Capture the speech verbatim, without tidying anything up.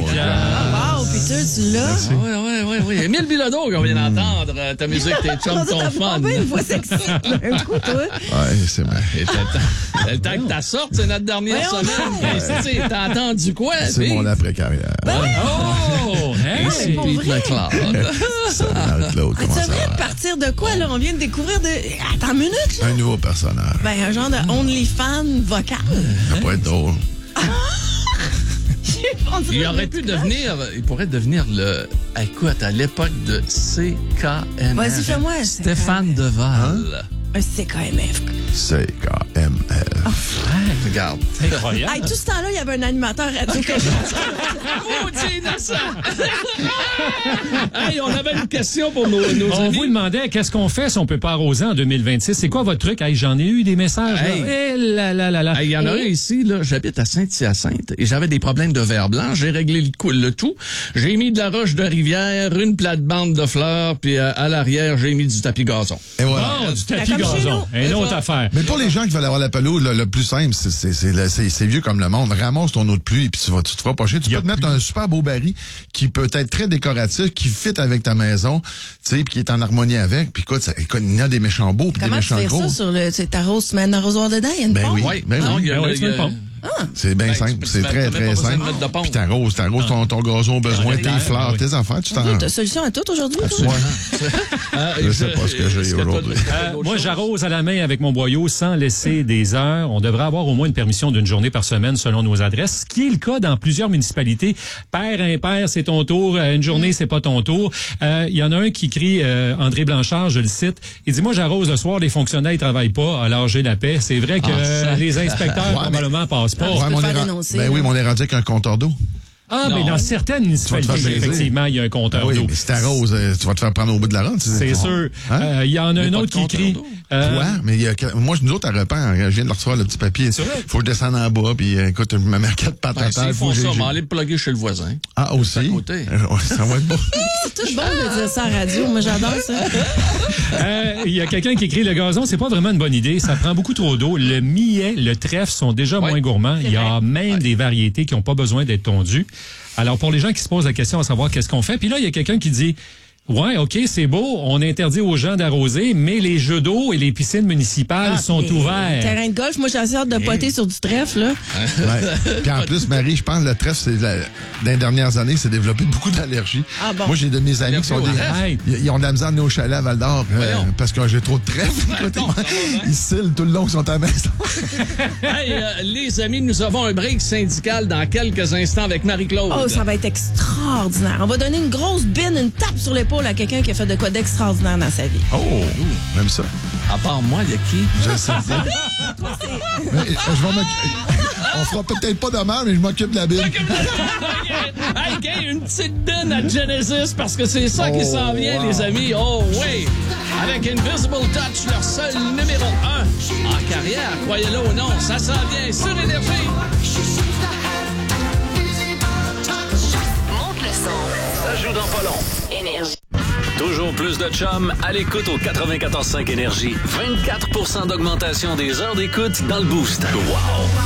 Ah, wow, Peter, tu l'as? Oui, oui, oui, oui. Émile Bilodeau, qu'on vient d'entendre. Ta musique, tes chums, ton fun. T'as une voix sexy, un coup, toi. Ouais, c'est vrai. C'est le temps que t'as sorte, c'est notre dernière Voyons semaine. Tu sais, t'as entendu quoi? C'est Pete? mon après-carrière. Oh! Hey, c'est pour Pete vrai? McLeod. Marie-Claude, Mais comment tu ça devrais va? partir de quoi, là? On vient de découvrir de... Attends une minute, là. Un nouveau personnage. Ben, un genre de OnlyFans vocal. Ça pourrait être drôle. On dirait Il aurait le- pu devenir, il pourrait devenir le, écoute, à l'époque de C K M F. Vas-y, fais-moi un Stéphane Deval. Un C K M F. C K M F. Regarde. Incroyable. Hey, tout ce temps-là, il y avait un animateur radio que je... Maudit innocent! Hey, on avait une question pour nos, nos On amis. vous demandait qu'est-ce qu'on fait si on peut pas arroser en deux mille vingt-six. C'est quoi votre truc? Hey, j'en ai eu des messages. Hey. Là. Eh là là là là. Hey, il y en a un ici, là. J'habite à Saint-Hyacinthe et j'avais des problèmes de verre blanc. J'ai réglé le, cou- le tout. J'ai mis de la roche de rivière, une plate-bande de fleurs, puis euh, à l'arrière, j'ai mis du tapis gazon. Et voilà. Oh, du tapis Comme chez gazon. nous. Une autre affaire. Mais pour les gens qui veulent avoir la pelouse, le, le plus simple, c'est, c'est, c'est, le- c'est, c'est vieux comme le monde. Ramasse ton eau de pluie puis tu vas, tu te feras pas chier. Tu Y peux a te mettre plus- un super beau baril qui peut être très décoratif, qui fit avec ta maison, tu sais, puis qui est en harmonie avec. Puis écoute, ça, écoute, il y a des méchants beaux puis des Comment tu méchants fais gros. ça sur le... Tu t'arroses, tu mets un arrosoir dedans, il y a une Ben pompe? oui. Oui, Ben non, oui. il y a, Ben oui, il tu y a- mets le pompe. C'est bien Ben, tu simple, peux- c'est tu très, mets- très t'as même pas besoin simple. de mettre de pompe. Puis t'arroses, t'arroses ton, ton gazon au besoin, l'hiver, tes fleurs, oui. tes affaires, tu t'en... Toi, t'as solution à tout aujourd'hui, toi? Ah, Je sais pas ce que j'ai est-ce que toi, aujourd'hui. t'as Euh, d'autres moi, choses? j'arrose à la main avec mon boyau sans laisser des heures. On devrait avoir au moins une permission d'une journée par semaine selon nos adresses, ce qui est le cas dans plusieurs municipalités. Père, impair, c'est ton tour. Euh, Une journée, c'est pas ton tour. Euh, Il y en a un qui crie, euh, André Blanchard, je le cite, il dit, moi, j'arrose le soir, les fonctionnaires, ils travaillent pas, alors j'ai la paix. C'est vrai que Ah, ça- euh, les inspecteurs, Ouais, probablement, passent pas. Ouais, mais peux on faire est ren- dénoncer, ben là. oui, mais on est rendu avec un compteur d'eau. Ah, Non. mais dans certaines Tu municipalités, vas te faire baiser. effectivement, il y a un compteur Ah oui, d'eau. mais si t'arroses, euh, tu vas te faire prendre au bout de la ronde. C'est sûr. Euh, Il Hein? y en a Mais un pas autre de qui compteur crie. d'eau. euh, Quoi? Mais il y a, nous autres, à Repent, je viens de recevoir le petit papier. C'est vrai? Faut que je descende en bas, puis euh, écoute, je me mets quatre pattes Ben, à s'ils terre. font faut que ça, j'ai- on va aller le plugger chez le voisin. Ah, aussi? à côté. Euh, ouais, ça va être bon. C'est tout bon de dire ça à la radio. Moi, j'adore ça. Euh, Il y a quelqu'un qui écrit le gazon, c'est pas vraiment une bonne idée. Ça prend beaucoup trop d'eau. Le millet, le trèfle sont déjà Ouais. moins gourmands. Il y a même des variétés qui n'ont pas besoin d'être tondues. Alors, pour les gens qui se posent la question à savoir qu'est-ce qu'on fait, puis là, il y a quelqu'un qui dit, ouais, OK, c'est beau, on interdit aux gens d'arroser, mais les jeux d'eau et les piscines municipales Ah, sont les ouverts. Terrain de golf, moi, j'ai assez hâte de poter sur du trèfle, là. Ouais. Puis en plus, Marie, je pense que le trèfle, c'est la- dans les dernières années, c'est développé beaucoup d'allergies. Ah bon? Moi, j'ai de mes amis qui sont des. Hey. Ils ils ont de la misère de venir au chalet à Val d'Or euh, Voyons. parce que j'ai trop de trèfle. Écoute, non, ça va bien. ils cillent tout le long, ils sont à la maison. Hey, euh, les amis, nous avons un break syndical dans quelques instants avec Marie-Claude. Oh, ça va être extraordinaire. On va donner une grosse bine, une tape sur l'épaule à quelqu'un qui a fait de quoi d'extraordinaire dans sa vie. Oh, même ça. À part moi, il y a qui? Je sais pas. Mais, euh, je vais m'occuper- On fera peut-être pas de mal, mais je m'occupe de la bille. Hey, gang, une petite bine à Genesis parce que c'est ça qui Oh, s'en vient, wow. les amis. Oh, oui! Avec Invisible Touch, leur seul numéro un en carrière, croyez-le ou non, ça s'en vient sur Énergie. Monte le son. Ça joue dans pas long. Énergie. Toujours plus de chums à l'écoute au quatre-vingt-quatorze cinq Énergie. vingt-quatre pour cent d'augmentation des heures d'écoute dans le boost. Wow!